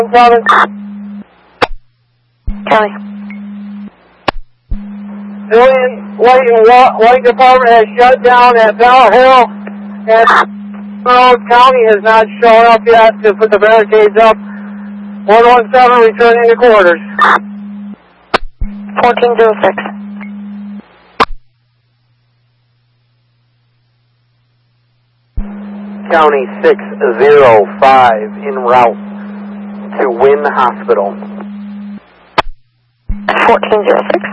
County. County. Light Department has shut down at Bell Hill, and County has not shown up yet to put the barricades up. 117 returning to quarters. 1406. County 605 en route to Wynn Hospital. 1406.